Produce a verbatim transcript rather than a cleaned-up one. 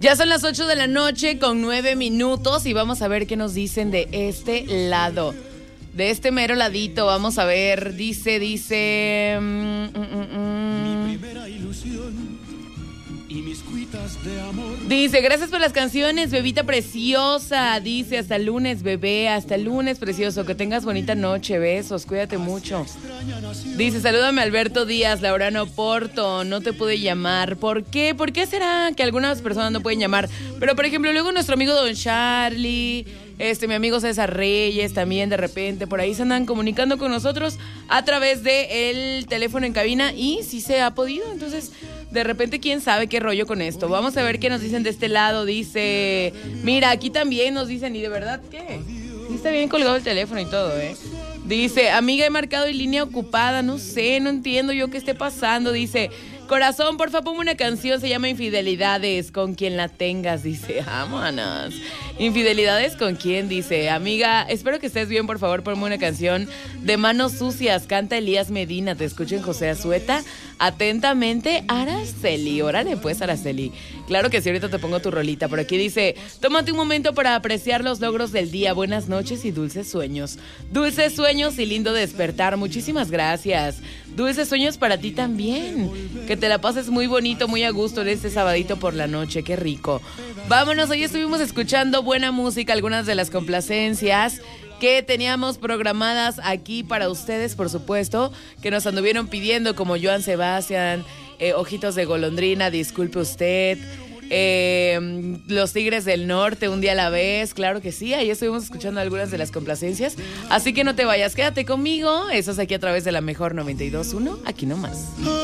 Ya son las ocho de la noche con nueve minutos y vamos a ver qué nos dicen de este lado. De este mero ladito, vamos a ver. Dice, dice... Mm, mm, mm, Mi primera ilusión y mis cuitas de amor. Dice, gracias por las canciones, bebita preciosa. Dice, hasta el lunes, bebé, hasta el lunes, precioso. Que tengas bonita noche, besos, cuídate mucho. Dice, salúdame Alberto Díaz, Laurano Porto, no te pude llamar. ¿Por qué? ¿Por qué será que algunas personas no pueden llamar? Pero, por ejemplo, luego nuestro amigo Don Charlie, este, mi amigo César Reyes, también de repente, por ahí se andan comunicando con nosotros a través del teléfono en cabina y sí se ha podido, entonces... De repente, quién sabe qué rollo con esto. Vamos a ver qué nos dicen de este lado. Dice, mira, aquí también nos dicen, ¿y de verdad qué? Sí está bien colgado el teléfono y todo, ¿eh? Dice, amiga, he marcado en línea ocupada. No sé, no entiendo yo qué esté pasando. Dice, corazón, porfa, ponme una canción. Se llama Infidelidades, con quien la tengas. Dice, vámonos. Infidelidades, ¿con quién? Dice, amiga, espero que estés bien, por favor, ponme una canción de Manos Sucias. Canta Elías Medina. Te escucho en José Azueta. Atentamente, Araceli. Órale, pues, Araceli. Claro que sí, ahorita te pongo tu rolita. Por aquí dice, tómate un momento para apreciar los logros del día. Buenas noches y dulces sueños. Dulces sueños y lindo despertar. Muchísimas gracias. Dulces sueños para ti también. Que te la pases muy bonito, muy a gusto en este sabadito por la noche. Qué rico. Vámonos, hoy estuvimos escuchando buena música, algunas de las complacencias que teníamos programadas aquí para ustedes, por supuesto, que nos anduvieron pidiendo, como Joan Sebastián, eh, Ojitos de Golondrina, Disculpe Usted, eh, Los Tigres del Norte, Un Día a la Vez, claro que sí, ahí estuvimos escuchando algunas de las complacencias, así que no te vayas, quédate conmigo, eso es aquí a través de la Mejor noventa y dos punto uno, aquí nomás.